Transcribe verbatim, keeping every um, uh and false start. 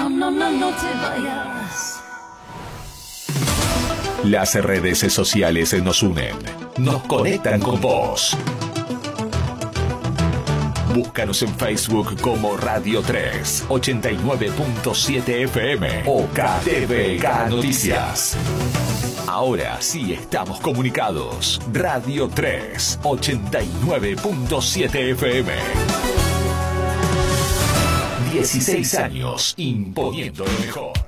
No, no, no, no te vayas. Las redes sociales nos unen, nos conectan con vos. Búscanos en Facebook como Radio tres, ochenta y nueve punto siete F M o K T V K Noticias. Ahora sí estamos comunicados. Radio tres, ochenta y nueve punto siete F M. dieciséis años imponiendo lo mejor.